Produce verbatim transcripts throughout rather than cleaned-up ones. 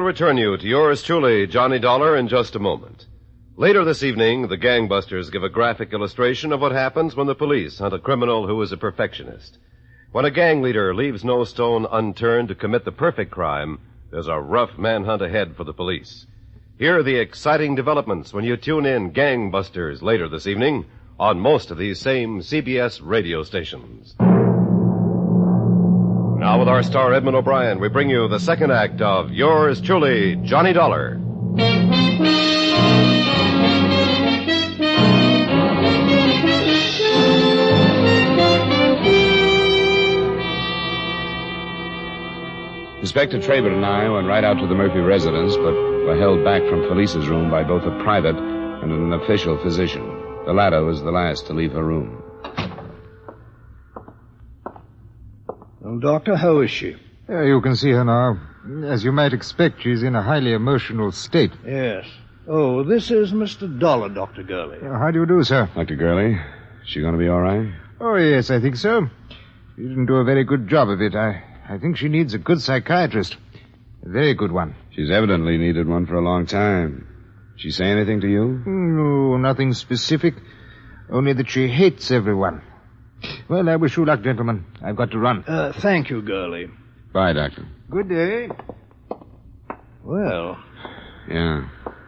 return you to yours truly, Johnny Dollar, in just a moment. Later this evening, the gangbusters give a graphic illustration of what happens when the police hunt a criminal who is a perfectionist. When a gang leader leaves no stone unturned to commit the perfect crime, there's a rough manhunt ahead for the police. Hear the exciting developments when you tune in Gangbusters later this evening on most of these same C B S radio stations. Now with our star Edmund O'Brien, we bring you the second act of Yours Truly, Johnny Dollar. Inspector Trabert and I went right out to the Murphy residence, but were held back from Felice's room by both a private and an official physician. The latter was the last to leave her room. Well, Doctor, how is she? Uh, you can see her now. As you might expect, she's in a highly emotional state. Yes. Oh, this is Mister Dollar, Doctor Gurley. Uh, how do you do, sir? Doctor Gurley, is she going to be all right? Oh, yes, I think so. You didn't do a very good job of it. I, I think she needs a good psychiatrist. A very good one. She's evidently needed one for a long time. She say anything to you? No, nothing specific. Only that she hates everyone. Well, I wish you luck, gentlemen. I've got to run. Uh, thank you, Gurley. Bye, Doctor. Good day. Well. Yeah.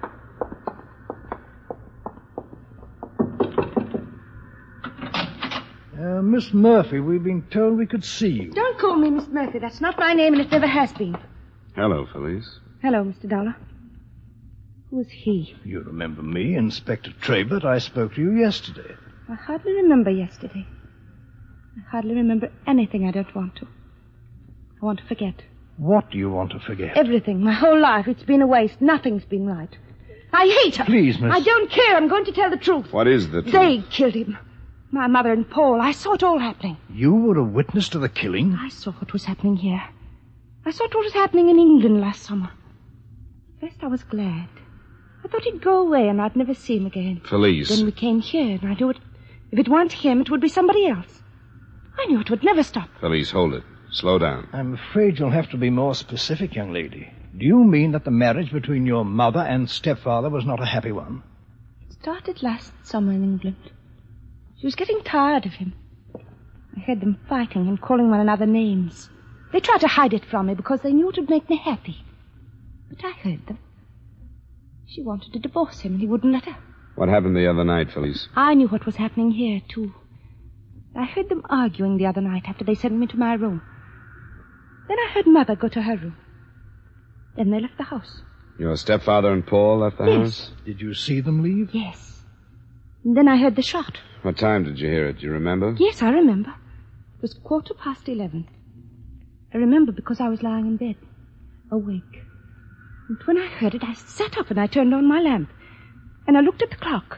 Uh, Miss Murphy, we've been told we could see you. Don't call me Miss Murphy. That's not my name, and it never has been. Hello, Felice. Hello, Mister Dollar. Who's he? You remember me, Inspector Trabert. I spoke to you yesterday. I hardly remember yesterday. I hardly remember anything I don't want to. I want to forget. What do you want to forget? Everything. My whole life. It's been a waste. Nothing's been right. I hate her. Please, Miss... I don't care. I'm going to tell the truth. What is the truth? They killed him. My mother and Paul. I saw it all happening. You were a witness to the killing? I saw what was happening here. I saw what was happening in England last summer. First, I was glad. I thought he'd go away and I'd never see him again. Felice. Then we came here, and I knew it. If it weren't him, it would be somebody else. I knew it would never stop. Felice, hold it. Slow down. I'm afraid you'll have to be more specific, young lady. Do you mean that the marriage between your mother and stepfather was not a happy one? It started last summer in England. She was getting tired of him. I heard them fighting and calling one another names. They tried to hide it from me because they knew it would make me happy. But I heard them. She wanted to divorce him, and he wouldn't let her. What happened the other night, Felice? I knew what was happening here, too. I heard them arguing the other night after they sent me to my room. Then I heard Mother go to her room. Then they left the house. Your stepfather and Paul left the yes. house? Did you see them leave? Yes. And then I heard the shot. What time did you hear it? Do you remember? Yes, I remember. It was quarter past eleven. I remember because I was lying in bed, awake. And when I heard it, I sat up and I turned on my lamp. And I looked at the clock.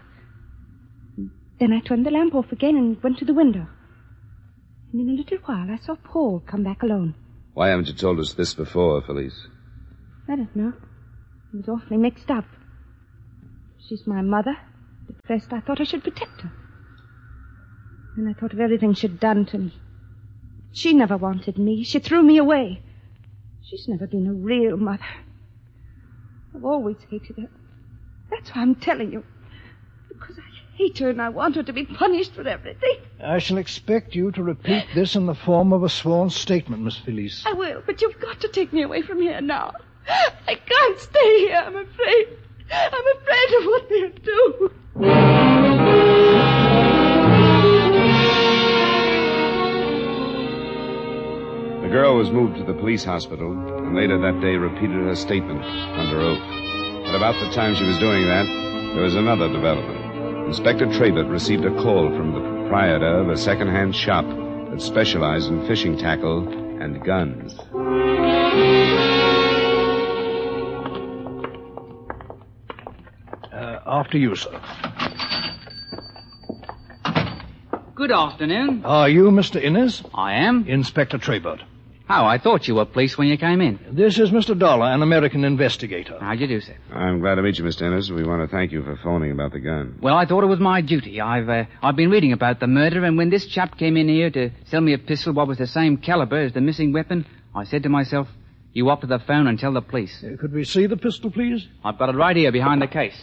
Then I turned the lamp off again and went to the window. And in a little while, I saw Paul come back alone. Why haven't you told us this before, Felice? I don't know. It was awfully mixed up. She's my mother. At first, I thought I should protect her. Then I thought of everything she'd done to me. She never wanted me. She threw me away. She's never been a real mother. I've always hated her. That's why I'm telling you. Because I hate her and I want her to be punished for everything. I shall expect you to repeat this in the form of a sworn statement, Miss Felice. I will, but you've got to take me away from here now. I can't stay here, I'm afraid. I'm afraid of what they'll do. The girl was moved to the police hospital and later that day repeated her statement under oath. At about the time she was doing that, there was another development. Inspector Trabert received a call from the proprietor of a second-hand shop that specialized in fishing tackle and guns. Uh, after you, sir. Good afternoon. Are you Mister Innes? I am. Inspector Trabert. Oh, I thought you were police when you came in. This is Mister Dollar, an American investigator. How'd you do, sir? I'm glad to meet you, Mister Innes. We want to thank you for phoning about the gun. Well, I thought it was my duty. I've uh, I've been reading about the murder, and when this chap came in here to sell me a pistol what was the same caliber as the missing weapon, I said to myself, You up to the phone and tell the police. Uh, could we see the pistol, please? I've got it right here behind the case.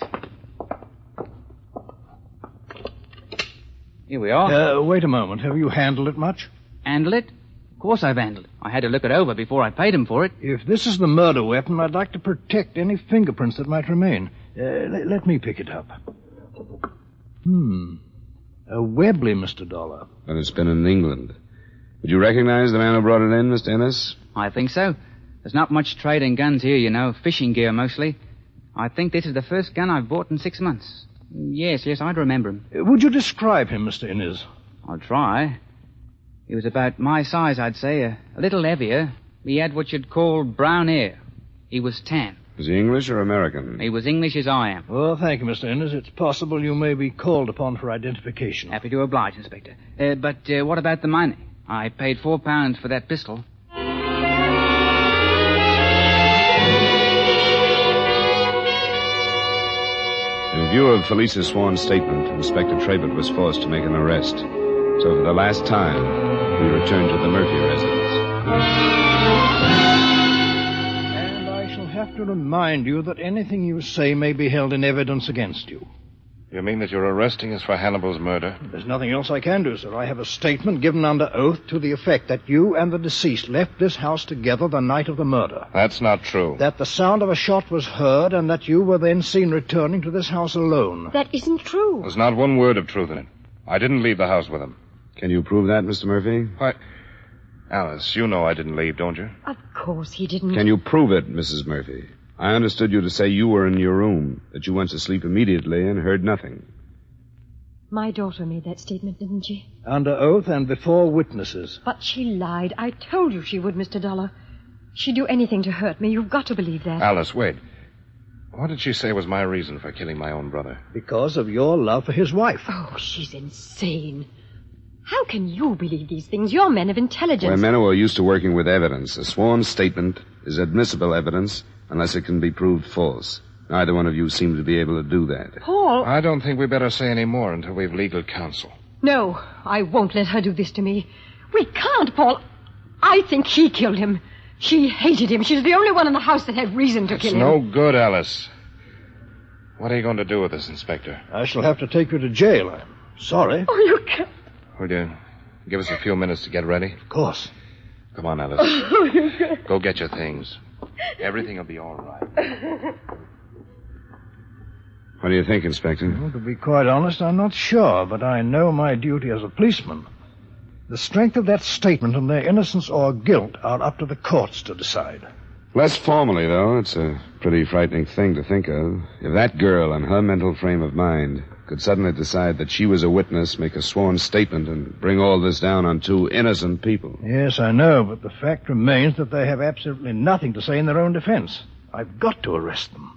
Here we are. Uh, wait a moment. Have you handled it much? Handle it? Of course I've handled it. I had to look it over before I paid him for it. If this is the murder weapon, I'd like to protect any fingerprints that might remain. Uh, let, let me pick it up. Hmm. A Webley, Mister Dollar. And it's been in England. Would you recognize the man who brought it in, Mister Ennis? I think so. There's not much trade in guns here, you know. Fishing gear, mostly. I think this is the first gun I've bought in six months. Yes, yes, I'd remember him. Uh, would you describe him, Mister Innes? I'll try. He was about my size, I'd say. A, a little heavier. He had what you'd call brown hair. He was tan. Was he English or American? He was English as I am. Well, thank you, Mister Innes. It's possible you may be called upon for identification. Happy to oblige, Inspector. Uh, but uh, what about the money? I paid four pounds for that pistol. In view of Felice's sworn statement, Inspector Trabert was forced to make an arrest. So for the last time, we returned to the Murphy residence. And I shall have to remind you that anything you say may be held in evidence against you. You mean that you're arresting us for Hannibal's murder? There's nothing else I can do, sir. I have a statement given under oath to the effect that you and the deceased left this house together the night of the murder. That's not true. That the sound of a shot was heard and that you were then seen returning to this house alone. That isn't true. There's not one word of truth in it. I didn't leave the house with him. Can you prove that, Mister Murphy? Why, Alice, you know I didn't leave, don't you? Of course he didn't. Can you prove it, Missus Murphy? I understood you to say you were in your room, that you went to sleep immediately and heard nothing. My daughter made that statement, didn't she? Under oath and before witnesses. But she lied. I told you she would, Mister Dollar. She'd do anything to hurt me. You've got to believe that. Alice, wait. What did she say was my reason for killing my own brother? Because of your love for his wife. Oh, she's insane. How can you believe these things? You're men of intelligence. We're men who are used to working with evidence. A sworn statement is admissible evidence unless it can be proved false. Neither one of you seem to be able to do that. Paul! I don't think we better say any more until we've legal counsel. No, I won't let her do this to me. We can't, Paul. I think he killed him. She hated him. She's the only one in the house that had reason to It's kill him. no good, Alice. What are you going to do with us, Inspector? I shall have to take you to jail. I'm sorry. Oh, you can't. Will you give us a few minutes to get ready? Of course. Come on, Alice. Oh, you can't. Go get your things. Everything will be all right. What do you think, Inspector? Well, to be quite honest, I'm not sure, but I know my duty as a policeman. The strength of that statement and their innocence or guilt are up to the courts to decide. Less formally, though, it's a pretty frightening thing to think of. If that girl, in her mental frame of mind, could suddenly decide that she was a witness, make a sworn statement, and bring all this down on two innocent people. Yes, I know, but the fact remains that they have absolutely nothing to say in their own defense. I've got to arrest them.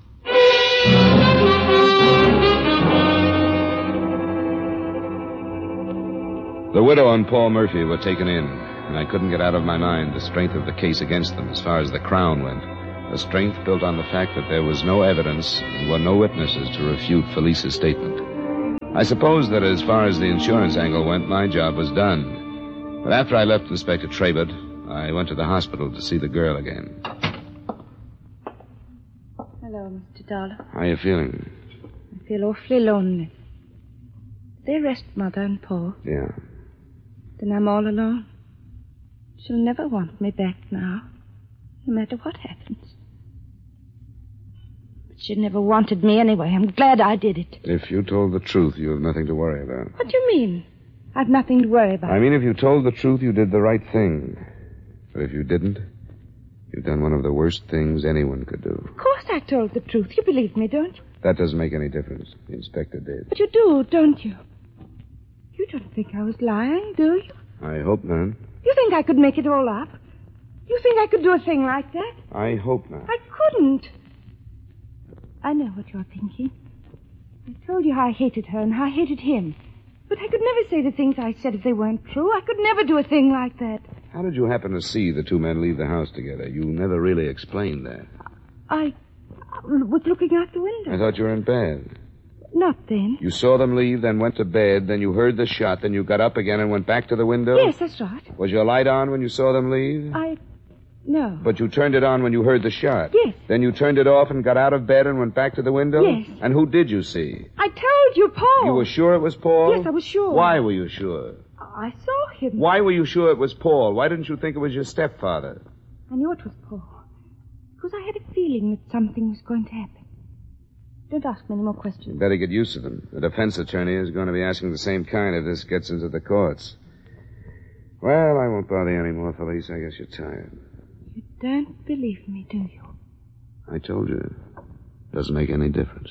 The widow and Paul Murphy were taken in, and I couldn't get out of my mind the strength of the case against them as far as the Crown went. A strength built on the fact that there was no evidence and were no witnesses to refute Felice's statement. I suppose that as far as the insurance angle went, my job was done. But after I left Inspector Trabert, I went to the hospital to see the girl again. Hello, Mister Dollar. How are you feeling? I feel awfully lonely. Did they arrest Mother and Paul? Yeah. Then I'm all alone. She'll never want me back now, no matter what happens. But she never wanted me anyway. I'm glad I did it. If you told the truth, you have nothing to worry about. What do you mean? I've nothing to worry about. I mean, if you told the truth, you did the right thing. But if you didn't, you've done one of the worst things anyone could do. Of course I told the truth. You believe me, don't you? That doesn't make any difference. The inspector did. But you do, don't you? You don't think I was lying, do you? I hope not. You think I could make it all up? You think I could do a thing like that? I hope not. I couldn't. I know what you're thinking. I told you how I hated her and how I hated him. But I could never say the things I said if they weren't true. I could never do a thing like that. How did you happen to see the two men leave the house together? You never really explained that. I was looking out the window. I thought you were in bed. Not then. You saw them leave, then went to bed, then you heard the shot, then you got up again and went back to the window? Yes, that's right. Was your light on when you saw them leave? I... No. But you turned it on when you heard the shot? Yes. Then you turned it off and got out of bed and went back to the window? Yes. And who did you see? I told you, Paul. You were sure it was Paul? Yes, I was sure. Why were you sure? I saw him. Why were you sure it was Paul? Why didn't you think it was your stepfather? I knew it was Paul. Because I had a feeling that something was going to happen. Don't ask me any more questions. You better get used to them. The defense attorney is going to be asking the same kind if this gets into the courts. Well, I won't bother you anymore, Felice. I guess you're tired. You don't believe me, do you? I told you. Doesn't make any difference.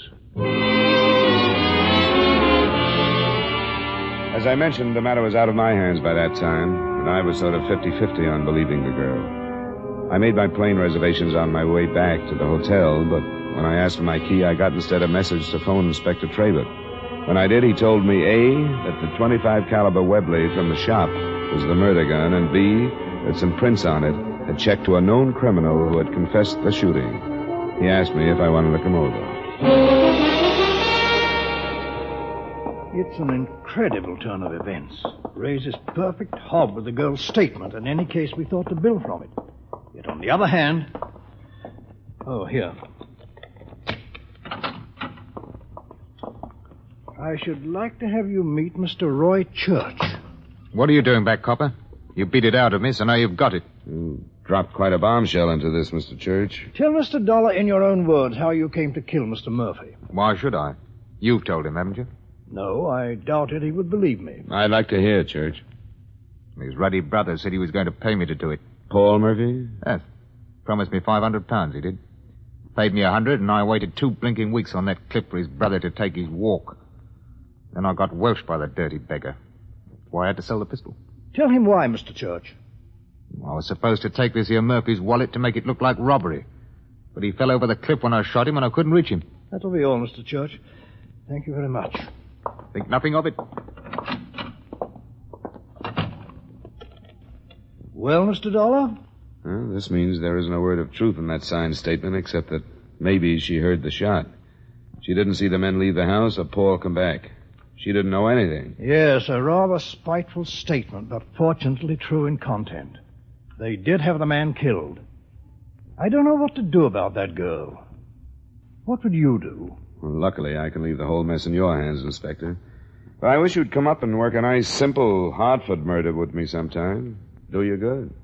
As I mentioned, the matter was out of my hands by that time, and I was sort of fifty-fifty on believing the girl. I made my plane reservations on my way back to the hotel, but when I asked for my key, I got instead a message to phone Inspector Trabert. When I did, he told me, A, that the twenty-five caliber Webley from the shop was the murder gun, and B, that some prints on it had checked to a known criminal who had confessed the shooting. He asked me if I wanted to come over. It's an incredible turn of events. Raises perfect hob with the girl's statement. In any case, we thought to build from it. Yet on the other hand... Oh, here. I should like to have you meet Mister Roy Church. What are you doing back, Copper? You beat it out of me, so now you've got it. You dropped quite a bombshell into this, Mister Church. Tell Mister Dollar in your own words how you came to kill Mister Murphy. Why should I? You've told him, haven't you? No, I doubted he would believe me. I'd like to hear, Church. His ruddy brother said he was going to pay me to do it. Paul Murphy? Yes. Promised me five hundred pounds, he did. Paid me a hundred, and I waited two blinking weeks on that cliff for his brother to take his walk. Then I got welshed by the dirty beggar. That's why I had to sell the pistol. Tell him why, Mister Church. I was supposed to take this here Murphy's wallet to make it look like robbery. But he fell over the cliff when I shot him, and I couldn't reach him. That'll be all, Mister Church. Thank you very much. Think nothing of it. Well, Mister Dollar? Well, this means there is no word of truth in that signed statement, except that maybe she heard the shot. She didn't see the men leave the house or Paul come back. She didn't know anything. Yes, a rather spiteful statement, but fortunately true in content. They did have the man killed. I don't know what to do about that girl. What would you do? Well, luckily, I can leave the whole mess in your hands, Inspector. But I wish you'd come up and work a nice, simple Hartford murder with me sometime. Do you good.